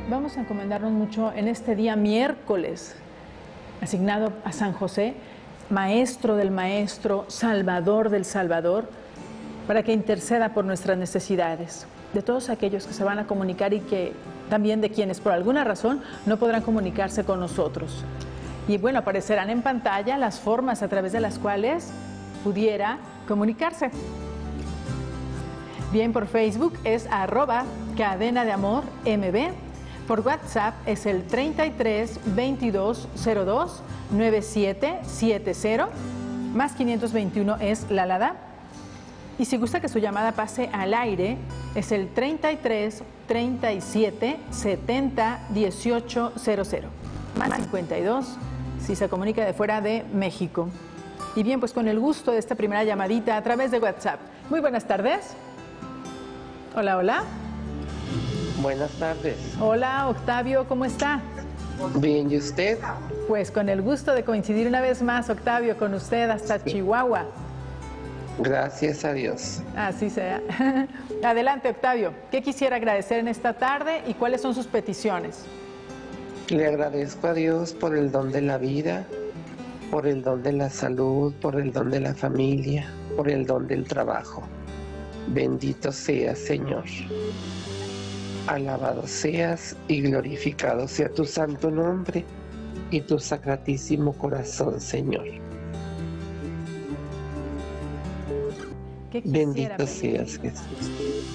vamos a encomendarnos mucho en este día miércoles, asignado a San José, Maestro del Maestro, Salvador del Salvador, para que interceda por nuestras necesidades, de todos aquellos que se van a comunicar y que también de quienes por alguna razón no podrán comunicarse con nosotros. Y bueno, aparecerán en pantalla las formas a través de las cuales pudiera comunicarse. Bien, por Facebook es @Cadena de Amor MB. Por WhatsApp es el 33 22 02 9770. Más 521 es la alada. Y si gusta que su llamada pase al aire, es el 33 37 70 1800. Más 52 si se comunica de fuera de México. Y bien, pues con el gusto de esta primera llamadita a través de WhatsApp. Muy buenas tardes. Hola, hola. Buenas tardes. Hola, Octavio, ¿cómo está? Bien, ¿y usted? Pues con el gusto de coincidir una vez más, Octavio, con usted hasta Chihuahua. Gracias a Dios. Así sea. Adelante, Octavio. ¿Qué quisiera agradecer en esta tarde y cuáles son sus peticiones? Le agradezco a Dios por el don de la vida, por el don de la salud, por el don de la familia, por el don del trabajo. Bendito seas, Señor. Alabado seas y glorificado sea tu santo nombre y tu sacratísimo corazón, Señor. Bendito seas, Jesús.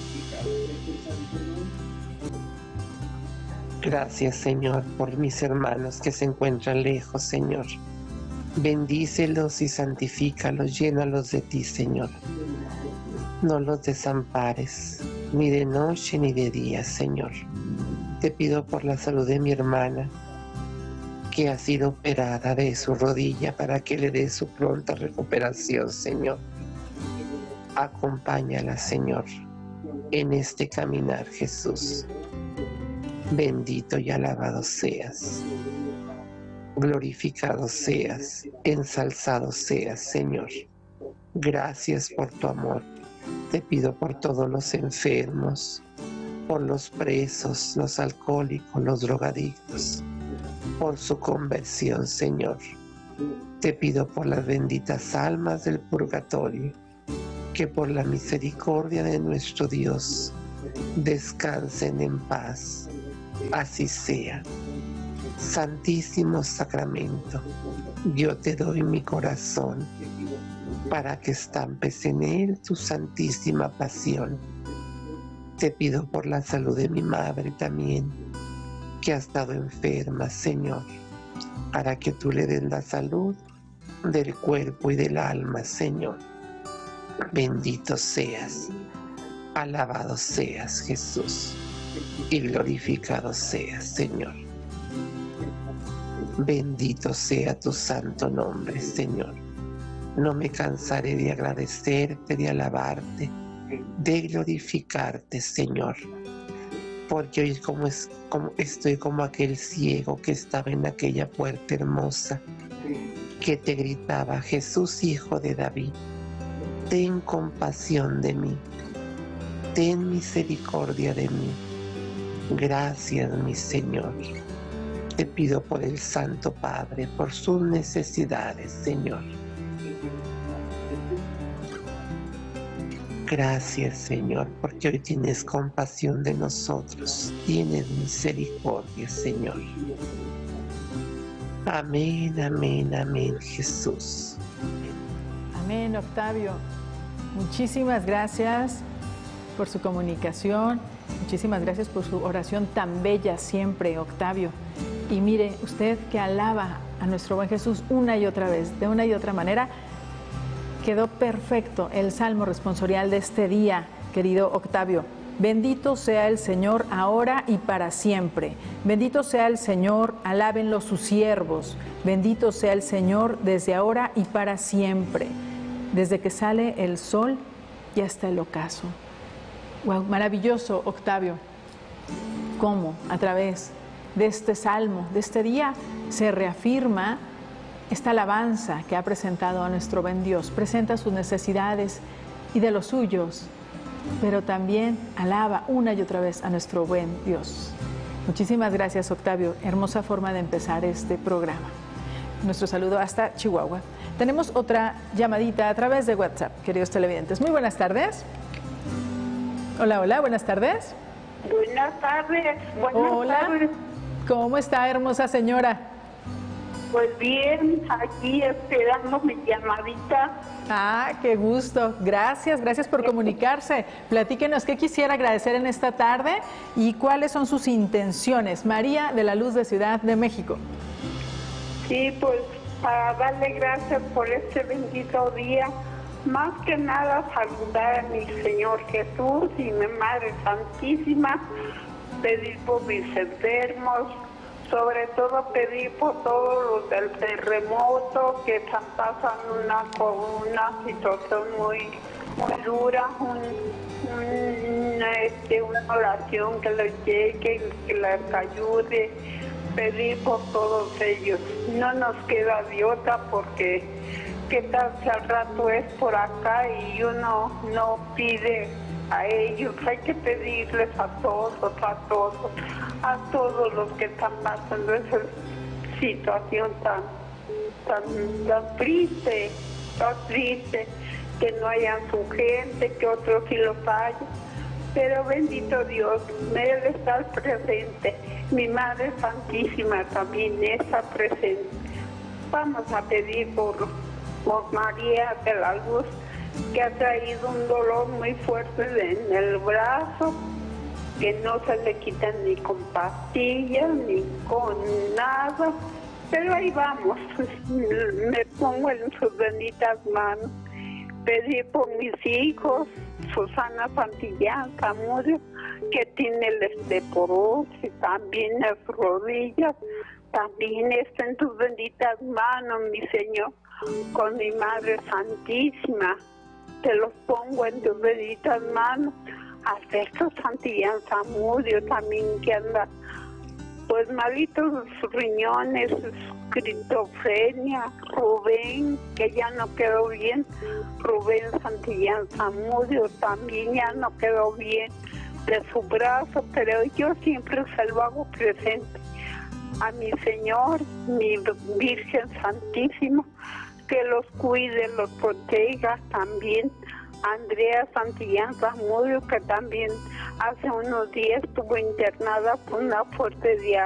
Gracias, Señor, por mis hermanos que se encuentran lejos, Señor. Bendícelos y santifícalos, llénalos de ti, Señor. No los desampares, ni de noche ni de día, Señor. Te pido por la salud de mi hermana, que ha sido operada de su rodilla, para que le dé su pronta recuperación, Señor. Acompáñala, Señor, en este caminar, Jesús. Bendito y alabado seas. Glorificado seas, ensalzado seas, Señor. Gracias por tu amor. Te pido por todos los enfermos, por los presos, los alcohólicos, los drogadictos, por su conversión, Señor. Te pido por las benditas almas del purgatorio, que por la misericordia de nuestro Dios descansen en paz. Así sea. Santísimo Sacramento, yo te doy mi corazón, para que estampes en él tu santísima pasión. Te pido por la salud de mi madre también, que ha estado enferma, Señor, para que tú le des la salud del cuerpo y del alma, Señor. Bendito seas, alabado seas, Jesús, y glorificado seas, Señor. Bendito sea tu santo nombre, Señor. No me cansaré de agradecerte, de alabarte, de glorificarte, Señor. Porque hoy estoy como aquel ciego que estaba en aquella puerta hermosa, que te gritaba: Jesús, hijo de David, ten compasión de mí, ten misericordia de mí. Gracias, mi Señor. Te pido por el Santo Padre, por sus necesidades, Señor. Gracias, Señor, porque hoy tienes compasión de nosotros, tienes misericordia, Señor. Amén, amén, amén, Jesús. Amén, Octavio. Muchísimas gracias por su comunicación, muchísimas gracias por su oración tan bella siempre, Octavio. Y mire, usted que alaba a nuestro buen Jesús una y otra vez, de una y otra manera, quedó perfecto el salmo responsorial de este día, querido Octavio. Bendito sea el Señor ahora y para siempre. Bendito sea el Señor, alábenlo sus siervos. Bendito sea el Señor desde ahora y para siempre, desde que sale el sol y hasta el ocaso. Wow, maravilloso, Octavio. Cómo a través de este salmo, de este día, se reafirma esta alabanza que ha presentado a nuestro buen Dios. Presenta sus necesidades y de los suyos, pero también alaba una y otra vez a nuestro buen Dios. Muchísimas gracias, Octavio. Hermosa forma de empezar este programa. Nuestro saludo hasta Chihuahua. Tenemos otra llamadita a través de WhatsApp, queridos televidentes. Muy buenas tardes. Hola, hola, buenas tardes. Buenas tardes. Hola. Tardes. ¿Cómo está, hermosa señora? Pues bien, aquí esperando mi llamadita. Ah, qué gusto. Gracias, gracias por comunicarse. Platíquenos qué quisiera agradecer en esta tarde y cuáles son sus intenciones. María de la Luz de Ciudad de México. Sí, pues para darle gracias por este bendito día. Más que nada saludar a mi Señor Jesús y mi Madre Santísima, pedir por mis enfermos, sobre todo pedir por todos los del terremoto que están pasando una situación muy dura, una oración que les llegue, que les ayude, pedir por todos ellos. No nos queda de otra porque qué tal si al rato es por acá y uno no pide a ellos, hay que pedirles a todos los que están pasando esa situación tan triste, que no hayan su gente, que otros sí los haya. Pero bendito Dios, me debe estar presente. Mi Madre Santísima también está presente. Vamos a pedir por María de la Luz, que ha traído un dolor muy fuerte en el brazo, que no se le quita ni con pastillas, ni con nada, pero ahí vamos, me pongo en sus benditas manos, pedir por mis hijos, Susana Santillán Zamudio, que tiene el osteoporosis, también las rodillas, también está en tus benditas manos, mi Señor, con mi Madre Santísima. Te los pongo en tus benditas manos. Alberto Santillán Zamudio también, que anda pues malitos sus riñones, esquizofrenia. Rubén, que ya no quedó bien. Rubén Santillán Zamudio también ya no quedó bien de su brazo, pero yo siempre se lo hago presente a mi Señor, mi Virgen Santísima, que los cuide, los proteja también. Andrea Santillán Zamudio, que también hace unos días estuvo internada por una fuerte diarrea.